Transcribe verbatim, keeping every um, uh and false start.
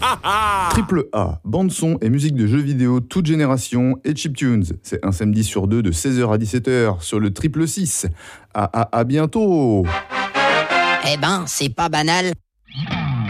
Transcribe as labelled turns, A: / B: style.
A: Triple A, bande son et musique de jeux vidéo toute génération et chiptunes. C'est un samedi sur deux de seize heures à dix-sept heures sur le Triple six. À, à, à bientôt.
B: Eh ben, c'est pas banal.